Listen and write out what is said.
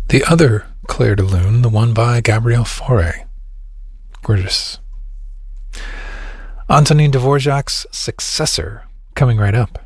The other Clair de Lune, the one by Gabrielle Fauré. Gorgeous. Antonin Dvorak's successor, coming right up.